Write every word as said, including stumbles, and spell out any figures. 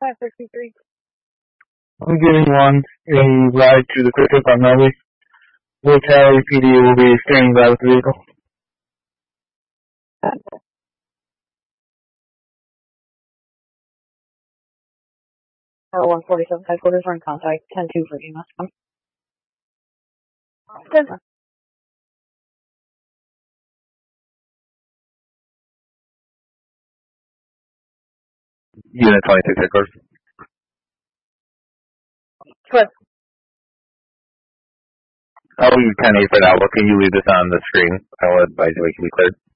five sixty-three. I'm giving one a ride to the quick trip on Melby. Locality P D will be standing by with the vehicle. Tower one forty-seven headquarters are in contact. ten two for E M S. ten. Unit twenty-six headquarters. Good. I'll leave ten eight for now, but can you leave this on the screen? I'll advise you we can be cleared.